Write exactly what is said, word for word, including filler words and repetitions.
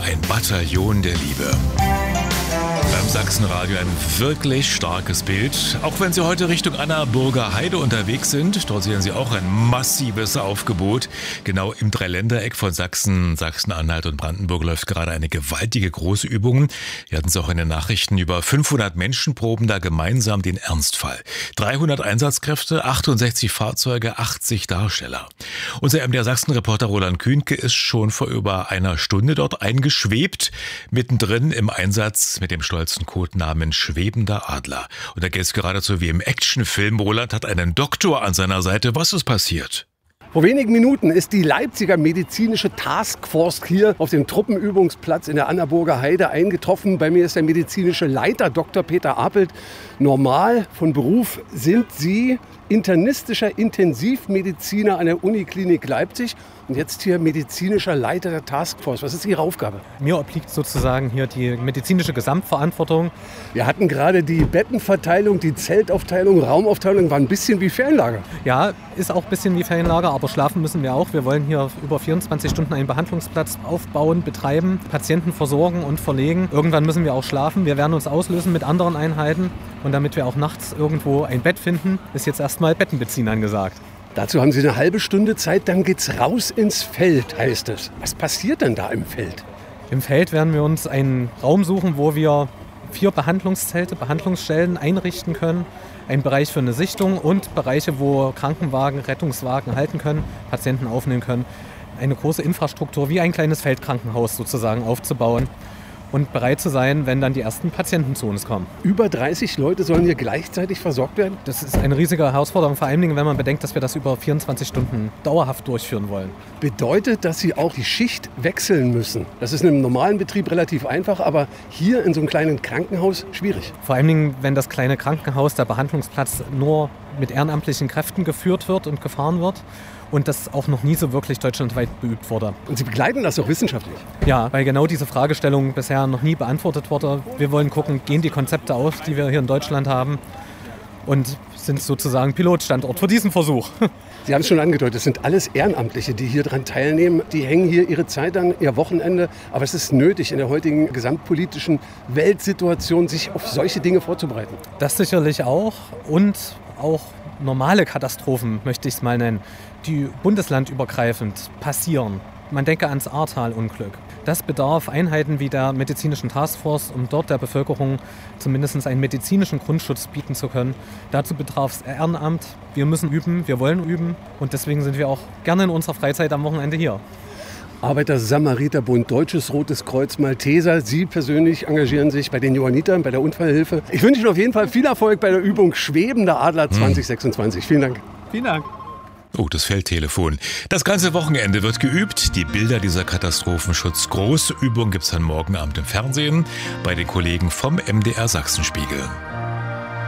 Ein Bataillon der Liebe. Beim Sachsenradio ein wirklich starkes Bild. Auch wenn Sie heute Richtung Annaburger Heide unterwegs sind, dort sehen Sie auch ein massives Aufgebot. Genau im Dreiländereck von Sachsen, Sachsen-Anhalt und Brandenburg läuft gerade eine gewaltige große Übung. Wir hatten es auch in den Nachrichten. Über fünfhundert Menschen proben da gemeinsam den Ernstfall. dreihundert Einsatzkräfte, achtundsechzig Fahrzeuge, achtzig Darsteller. Unser M D R Sachsen-Reporter Roland Kühnke ist schon vor über einer Stunde dort eingeschwebt. Mittendrin im Einsatz mit dem stolzen Codenamen Schwebender Adler. Und da geht es geradezu wie im Actionfilm. Roland hat einen Doktor an seiner Seite. Was ist passiert? Vor wenigen Minuten ist die Leipziger medizinische Taskforce hier auf dem Truppenübungsplatz in der Annaburger Heide eingetroffen. Bei mir ist der medizinische Leiter Doktor Peter Apelt. Normal von Beruf sind Sie internistischer Intensivmediziner an der Uniklinik Leipzig und jetzt hier medizinischer Leiter der Taskforce. Was ist Ihre Aufgabe? Mir obliegt sozusagen hier die medizinische Gesamtverantwortung. Wir hatten gerade die Bettenverteilung, die Zeltaufteilung, Raumaufteilung, war ein bisschen wie Ferienlager. Ja, ist auch ein bisschen wie Ferienlager, aber schlafen müssen wir auch. Wir wollen hier über vierundzwanzig Stunden einen Behandlungsplatz aufbauen, betreiben, Patienten versorgen und verlegen. Irgendwann müssen wir auch schlafen. Wir werden uns auslösen mit anderen Einheiten und damit wir auch nachts irgendwo ein Bett finden, ist jetzt erstmal Bettenbeziehen angesagt. Dazu haben Sie eine halbe Stunde Zeit, dann geht's raus ins Feld, heißt es. Was passiert denn da im Feld? Im Feld werden wir uns einen Raum suchen, wo wir vier Behandlungszelte, Behandlungsstellen einrichten können. Ein Bereich für eine Sichtung und Bereiche, wo Krankenwagen, Rettungswagen halten können, Patienten aufnehmen können. Eine große Infrastruktur wie ein kleines Feldkrankenhaus sozusagen aufzubauen. Und bereit zu sein, wenn dann die ersten Patienten zu uns kommen. Über dreißig Leute sollen hier gleichzeitig versorgt werden? Das ist eine riesige Herausforderung, vor allen Dingen, wenn man bedenkt, dass wir das über vierundzwanzig Stunden dauerhaft durchführen wollen. Bedeutet, dass Sie auch die Schicht wechseln müssen? Das ist in einem normalen Betrieb relativ einfach, aber hier in so einem kleinen Krankenhaus schwierig. Vor allen Dingen, wenn das kleine Krankenhaus, der Behandlungsplatz, nur mit ehrenamtlichen Kräften geführt wird und gefahren wird. Und das auch noch nie so wirklich deutschlandweit beübt wurde. Und Sie begleiten das auch wissenschaftlich? Ja, weil genau diese Fragestellung bisher noch nie beantwortet wurde. Wir wollen gucken, gehen die Konzepte auf, die wir hier in Deutschland haben und sind sozusagen Pilotstandort für diesen Versuch. Sie haben es schon angedeutet, es sind alles Ehrenamtliche, die hier dran teilnehmen. Die hängen hier ihre Zeit an, ihr Wochenende. Aber es ist nötig, in der heutigen gesamtpolitischen Weltsituation sich auf solche Dinge vorzubereiten. Das sicherlich auch und auch normale Katastrophen, möchte ich es mal nennen, die bundeslandübergreifend passieren. Man denke ans Ahrtal-Unglück. Das bedarf Einheiten wie der medizinischen Taskforce, um dort der Bevölkerung zumindest einen medizinischen Grundschutz bieten zu können. Dazu bedarf es Ehrenamt. Wir müssen üben, wir wollen üben und deswegen sind wir auch gerne in unserer Freizeit am Wochenende hier. Arbeiter-Samariter-Bund, Deutsches Rotes Kreuz, Malteser. Sie persönlich engagieren sich bei den Johannitern, bei der Unfallhilfe. Ich wünsche Ihnen auf jeden Fall viel Erfolg bei der Übung Schwebender Adler zwanzig sechsundzwanzig. Vielen Dank. Vielen Dank. Oh, das Feldtelefon. Das ganze Wochenende wird geübt. Die Bilder dieser Katastrophenschutz-Großübung gibt es dann morgen Abend im Fernsehen bei den Kollegen vom M D R Sachsenspiegel.